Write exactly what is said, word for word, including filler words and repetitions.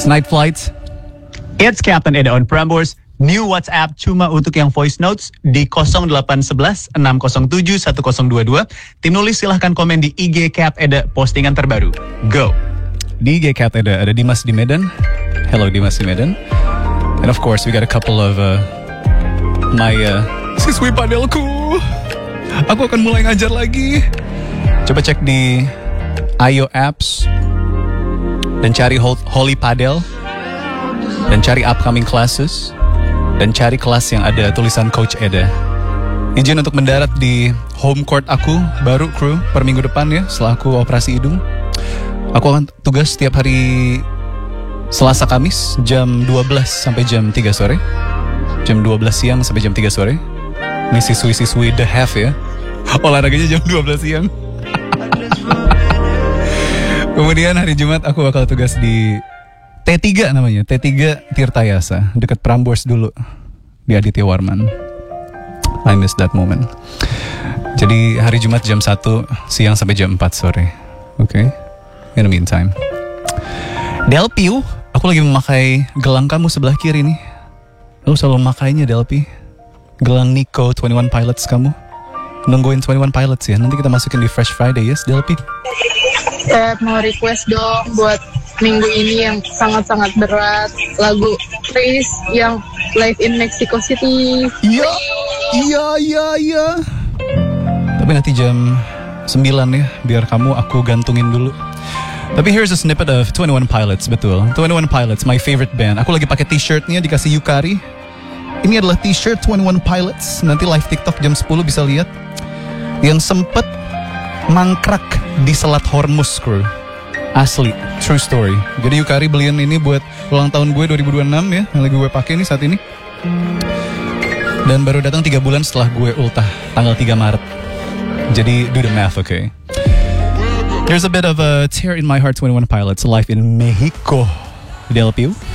It's Night Flight. It's Captain Eda on Prambors. New WhatsApp cuma untuk yang voice notes di nol delapan satu satu enam nol tujuh satu nol dua dua. Tim nulis silahkan komen di I G Cap Eda postingan terbaru. Go! Di I G Cap Eda ada Dimas di Medan. Hello Dimas di Medan. And of course we got a couple of uh, my uh, siswi padelku. Aku akan mulai ngajar lagi. Coba cek di I O Apps dan cari Holy Padel dan cari upcoming classes. Dan cari kelas yang ada tulisan Coach Eda. Izin untuk mendarat di home court aku, baru kru, per minggu depan ya, setelah aku operasi hidung. Aku akan tugas setiap hari Selasa Kamis, jam dua belas sampai jam tiga sore. Jam dua belas siang sampai jam tiga sore. Ini siswi-siswi The Have ya. Olahraganya jam dua belas siang. Kemudian hari Jumat aku bakal tugas di T tiga namanya, T tiga Tirtayasa, dekat Prambors dulu, di Aditya Warman. I miss that moment. Jadi hari Jumat jam satu siang sampai jam empat sore. Oke, okay? In the meantime, Delpiu, aku lagi memakai gelang kamu sebelah kiri nih. Lu selalu memakainya Delpi. Gelang Nico twenty one Pilots kamu. Nungguin twenty one Pilots ya, nanti kita masukin di Fresh Friday, yes Delpi? Saya mau request dong buat minggu ini yang sangat-sangat berat, lagu Chris yang live in Mexico City. Iya, iya, iya, iya. Tapi nanti jam sembilan ya, biar kamu aku gantungin dulu. Tapi here's a snippet of twenty one Pilots, betul. twenty one Pilots, my favorite band. Aku lagi pakai t-shirtnya, dikasih Yukari. Ini adalah t-shirt twenty one Pilots. Nanti live TikTok jam sepuluh bisa lihat. Yang sempet mangkrak di Selat Hormuz, kru. Asli, true story. Jadi Yukari beliin ini buat ulang tahun gue dua ribu dua puluh enam ya, yang lagi gue pakai nih saat ini. Dan baru datang tiga bulan setelah gue ultah tanggal tiga Maret. Jadi do the math, okay? Here's a bit of a tear in my heart twenty one Pilots live in Mexico. Del Piu.